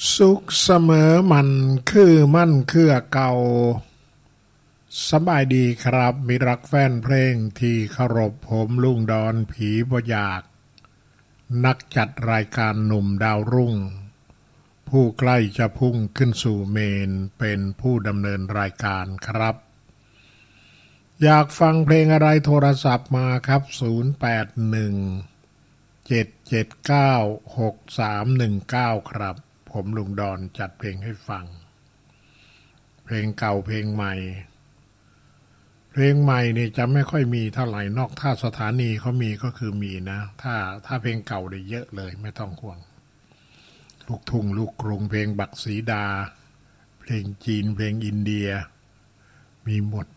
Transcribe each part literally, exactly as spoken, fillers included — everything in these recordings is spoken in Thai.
สุขเสมอมันคือมั่นคือเก่าสบายดีครับมิรักแฟนเพลงที่เคารพผมลุงดอนผีบ่อยากนักจัดรายการหนุ่มดาวรุ่งผู้ใกล้จะพุ่งขึ้นสู่เมนเป็นผู้ดำเนินรายการครับอยากฟังเพลงอะไรโทรศัพท์มาครับศูนย์ แปด หนึ่ง เจ็ด เจ็ด เก้า หก สาม หนึ่ง เก้าครับผมลุงดอนจัดเพลงให้ฟังเพลงเก่าเพลงใหม่เพลงใหม่นี่จะไม่ค่อยมีเท่าไหร่นอกถ้าสถานีเขามีก็คือมีนะถ้าถ้าเพลงเก่าได้เยอะเลยไม่ต้องห่วงลูกทุ่งลูกกรุงเพลงบักสีดาเพลงจีนเพลงอินเดียมีหมด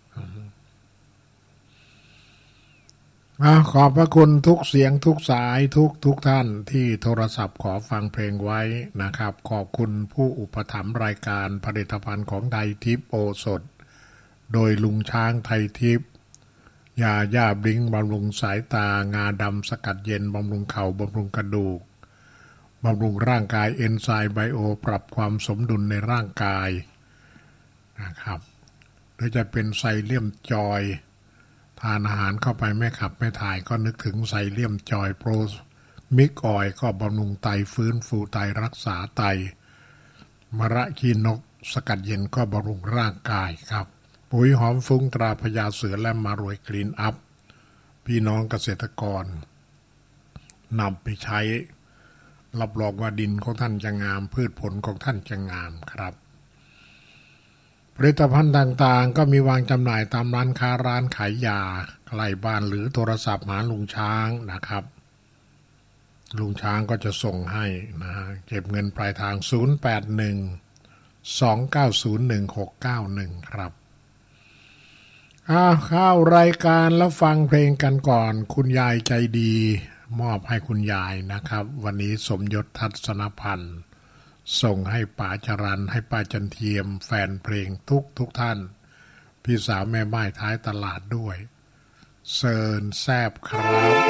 ขอบพระคุณทุกเสียงทุกสายทุกทุกท่านที่โทรศัพท์ขอฟังเพลงไว้นะครับขอบคุณผู้อุปถัมภ์รายการผลิตภัณฑ์ของไทยทิพย์โอสถโดยลุงช้างไทยทิพย์ยาย่าบลิงบำรุงสายตางาดำสกัดเย็นบำรุงเข่าบำรุงกระดูกบำรุงร่างกายเอนไซม์ไบโอปรับความสมดุลในร่างกายนะครับหรือจะเป็นไซเลียมจอยทานอาหารเข้าไปไม่ขับไม่ถ่ายก็นึกถึงไซเลียมจอยโปรมิกออยก็บำรุงไตฟื้นฟูไตรักษาไตมะระขี้นกสกัดเย็นก็บำรุงร่างกายครับปุ๋ยหอมฟุ้งตราพญาเสือและมารวยกรีนอัพพี่น้องเกษตรกรนำไปใช้รับรองว่าดินของท่านจะงามพืชผลของท่านจะงามครับผลิตภัณฑ์ต่างๆก็มีวางจำหน่ายตามร้านค้าร้านขายยาใกล้บ้านหรือโทรศัพท์หาลุงช้างนะครับลุงช้างก็จะส่งให้นะเก็บเงินปลายทางศูนย์ แปด หนึ่ง สอง เก้า ศูนย์ หนึ่ง หก เก้า หนึ่งครับอ้าวเข้ารายการแล้วฟังเพลงกันก่อนคุณยายใจดีมอบให้คุณยายนะครับวันนี้สมยศทัศนพันธ์ส่งให้ป๋าจรัญให้ป้าจันเทียมแฟนเพลงทุกทุกท่านพี่สาวแม่ไม้ท้ายตลาดด้วยเซิร์นแซบครับ